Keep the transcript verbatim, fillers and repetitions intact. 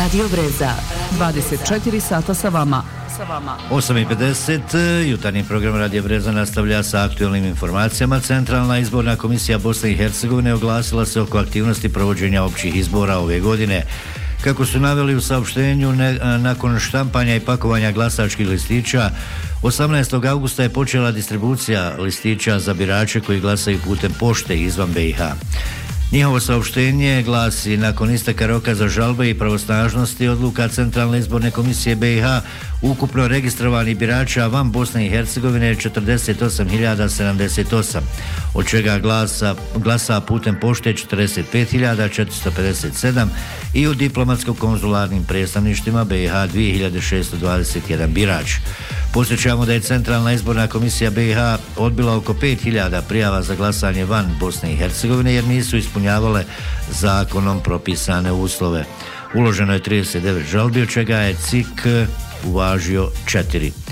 Radio Breza. dvadeset četiri sata sa vama. osam i pedeset, jutarnji program Radio Breza nastavlja sa aktualnim informacijama. Centralna izborna komisija Bosne i Hercegovine oglasila se oko aktivnosti provođenja općih izbora ove godine. Kako su naveli u saopštenju, ne, nakon štampanja i pakovanja glasačkih listića, osamnaestog augusta je počela distribucija listića za birače koji glasaju putem pošte izvan B i H. Njihovo saopštenje glasi: nakon isteka roka za žalbe i pravosnažnosti odluka Centralne izborne komisije B i H, ukupno registrovani birača van Bosne i Hercegovine je četrdeset osam hiljada sedamdeset osam, od čega glasa, glasa putem pošte četrdeset pet hiljada četiristo pedeset sedam i u diplomatsko-konzularnim predstavništvima B i H dvije hiljade šessto dvadeset jedan birač. Posjećamo da je Centralna izborna komisija B i H odbila oko pet hiljada prijava za glasanje van Bosne i Hercegovine jer nisu ispunjavale zakonom propisane uslove. Uloženo je trideset devet žalbi, od čega je C I K uvažio četiri.